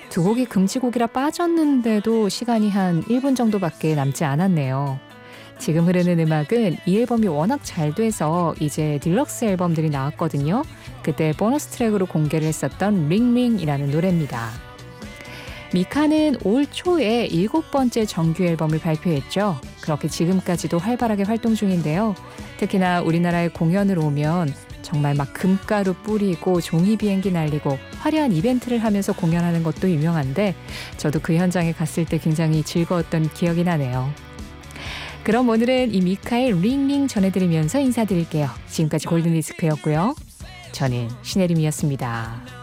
두 곡이 금지곡이라 빠졌는데도 시간이 한 1분 정도밖에 남지 않았네요. 지금 흐르는 음악은 이 앨범이 워낙 잘 돼서 이제 딜럭스 앨범들이 나왔거든요. 그때 보너스 트랙으로 공개를 했었던 링링이라는 노래입니다. 미카는 올 초에 7번째 정규 앨범을 발표했죠. 그렇게 지금까지도 활발하게 활동 중인데요. 특히나 우리나라에 공연을 오면 정말 막 금가루 뿌리고 종이 비행기 날리고 화려한 이벤트를 하면서 공연하는 것도 유명한데 저도 그 현장에 갔을 때 굉장히 즐거웠던 기억이 나네요. 그럼 오늘은 이 미카의 링링 전해드리면서 인사드릴게요. 지금까지 골든디스크였고요. 저는 신혜림이었습니다.